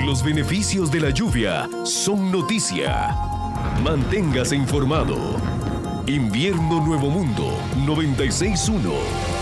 los beneficios de la lluvia son noticia. Manténgase informado. Invierno Nuevo Mundo 96.1.